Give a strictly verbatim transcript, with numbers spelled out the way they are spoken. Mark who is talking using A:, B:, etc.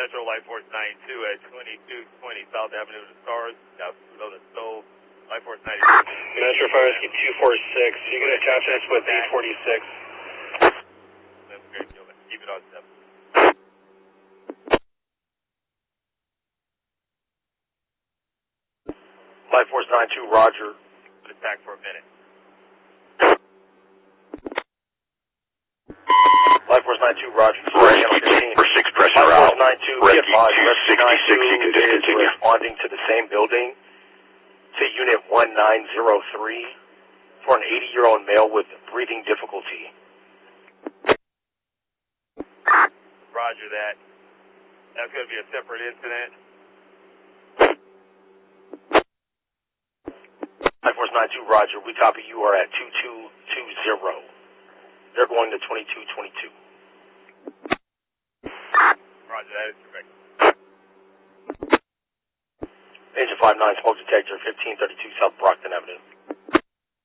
A: Metro Life Force ninety-two at twenty-two twenty South Avenue of the Stars, South Dakota Stowe, Life Force ninety-two.
B: Metro Fire Rescue two forty-six, you can attach this with eight forty-six.
A: That's great, Gilbert. Keep it on seven.
B: Life Force ninety-two, Roger.
A: Attack for a minute.
B: Life Force ninety-two, Roger.
C: Rescue ten for six, pressure out.
B: Life Force ninety-two, be advised, Rescue
C: sixty-six, you can
B: ninety-two is
C: discontinue.
B: responding to the same building to Unit one nine zero three for an eighty-year-old male with breathing difficulty.
A: Roger that. That's going to be a separate incident.
B: Life Force ninety-two, Roger. We copy you are at two two two zero. They're going to twenty-two twenty-two.
A: Roger, that is correct.
B: Agent five nine, smoke detector, fifteen thirty-two South Brockton Avenue.